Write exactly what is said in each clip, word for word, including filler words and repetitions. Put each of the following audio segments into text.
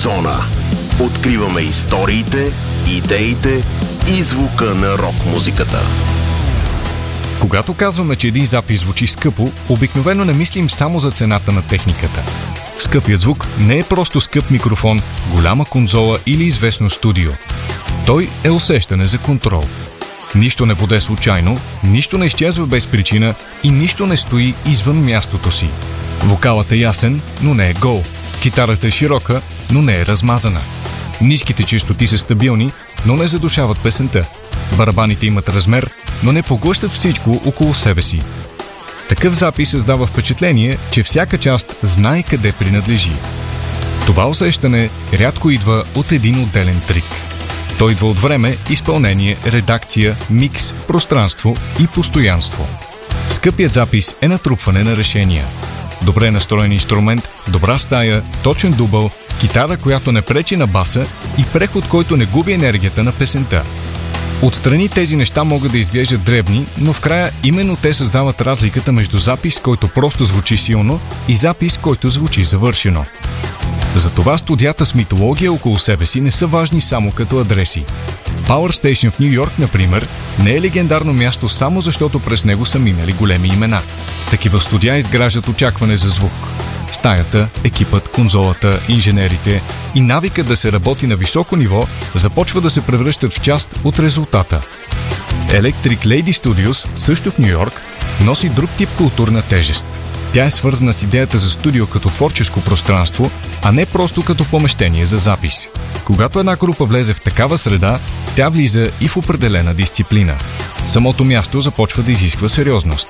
Зона. Откриваме историите, идеите и звука на рок-музиката. Когато казваме, че един запис звучи скъпо, обикновено не мислим само за цената на техниката. Скъпият звук не е просто скъп микрофон, голяма конзола или известно студио. Той е усещане за контрол. Нищо не буде случайно, нищо не изчезва без причина и нищо не стои извън мястото си. Вокалът е ясен, но не е гол. Китарата е широка, но не е размазана. Ниските честоти са стабилни, но не задушават песента. Барабаните имат размер, но не поглъщат всичко около себе си. Такъв запис създава впечатление, че всяка част знае къде принадлежи. Това усещане рядко идва от един отделен трик. Той идва от време, изпълнение, редакция, микс, пространство и постоянство. Скъпият запис е натрупване на решения. Добре настроен инструмент, добра стая, точен дубъл, китара, която не пречи на баса и преход, който не губи енергията на песента. Отстрани тези неща могат да изглеждат дребни, но в края именно те създават разликата между запис, който просто звучи силно, и запис, който звучи завършено. Затова студията с митология около себе си не са важни само като адреси. Power Station в Ню Йорк, например, не е легендарно място само защото през него са минали големи имена. Такива студия изграждат очакване за звук. Стаята, екипът, конзолата, инженерите и навикът да се работи на високо ниво започва да се превръщат в част от резултата. Electric Lady Studios, също в Ню Йорк, носи друг тип културна тежест. Тя е свързана с идеята за студио като творческо пространство, а не просто като помещение за запис. Когато една група влезе в такава среда, тя влиза и в определена дисциплина. Самото място започва да изисква сериозност.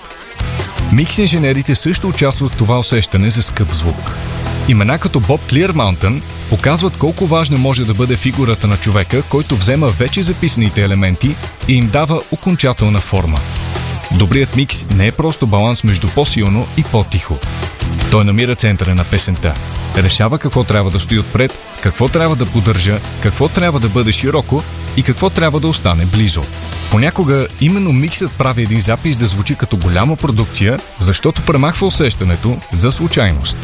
Микс инженерите също участват в това усещане за скъп звук. Имена като Боб Клирмаунтън показват колко важна може да бъде фигурата на човека, който взема вече записаните елементи и им дава окончателна форма. Добрият микс не е просто баланс между по-силно и по-тихо. Той намира центъра на песента. Решава какво трябва да стои отпред, какво трябва да поддържа, какво трябва да бъде широко и какво трябва да остане близо. Понякога именно миксът прави един запис да звучи като голяма продукция, защото премахва усещането за случайност.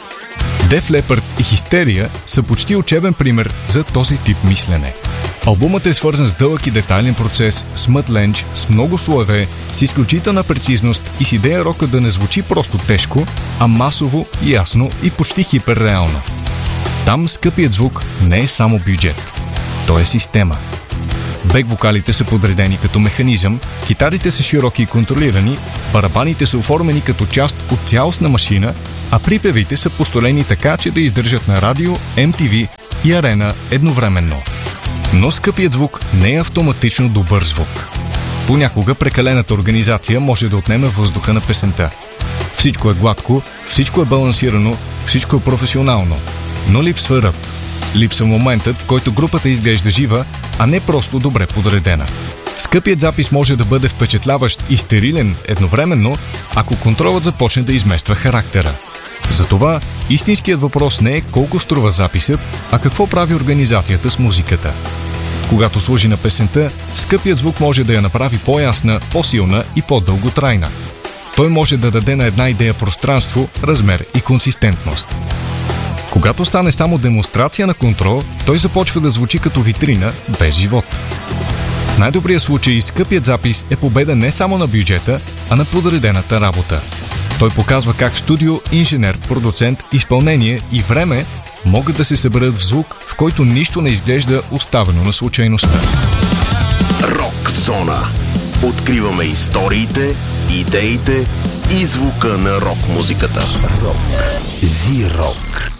Def Leppard и Hysteria са почти учебен пример за този тип мислене. Албумът е свързан с дълъг и детайлен процес, с мъдленч, с много слоеве, с изключителна прецизност и с идея рока да не звучи просто тежко, а масово, ясно и почти хиперреално. Там скъпият звук не е само бюджет. Той е система. Бек-вокалите са подредени като механизъм, китарите са широки и контролирани, барабаните са оформени като част от цялостна машина, а припевите са построени така, че да издържат на радио, Ем Ти Ви и арена едновременно. Но скъпият звук не е автоматично добър звук. Понякога прекалената организация може да отнеме въздуха на песента. Всичко е гладко, всичко е балансирано, всичко е професионално, но липсва ръб. Липсва моментът, в който групата изглежда жива, а не просто добре подредена. Скъпият запис може да бъде впечатляващ и стерилен едновременно, ако контролът започне да измества характера. Затова истинският въпрос не е колко струва записът, а какво прави организацията с музиката. Когато служи на песента, скъпият звук може да я направи по-ясна, по-силна и по-дълготрайна. Той може да даде на една идея пространство, размер и консистентност. Когато стане само демонстрация на контрол, той започва да звучи като витрина без живот. В най-добрия случай скъпият запис е победа не само на бюджета, а на подредената работа. Той показва как студио, инженер, продуцент, изпълнение и време могат да се съберат в звук, в който нищо не изглежда оставено на случайността. Рок зона. Откриваме историите, идеите и звука на рок-музиката. Рок. Зи-рок.